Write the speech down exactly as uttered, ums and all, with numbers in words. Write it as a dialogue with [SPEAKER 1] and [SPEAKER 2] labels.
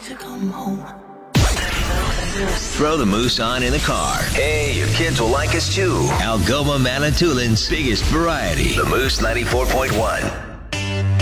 [SPEAKER 1] to come home.
[SPEAKER 2] Throw the Moose on in the car. Hey, your kids will like us too. Algoma Manitoulin's biggest variety. The Moose ninety-four point one.